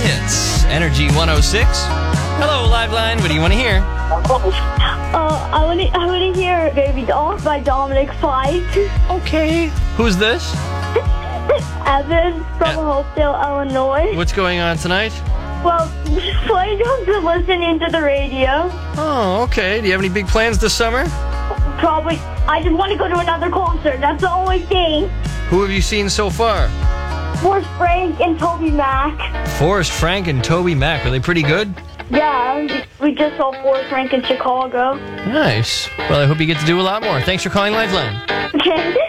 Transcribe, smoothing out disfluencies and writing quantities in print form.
hits. Energy 106. Hello, Liveline. What do you want to hear? I want to hear Baby Doll by Dominic Fike. Okay. Who's this? Evan from Hopedale, Illinois. What's going on tonight? Well, playgrounds are listening to the radio. Oh, okay. Do you have any big plans this summer? Probably. I just want to go to another concert. That's the only thing. Who have you seen so far? Forrest Frank and Toby Mac. Forrest Frank and Toby Mac. Are they pretty good? Yeah, we just saw Forrest Frank in Chicago. Nice. Well, I hope you get to do a lot more. Thanks for calling Lifeline. Okay.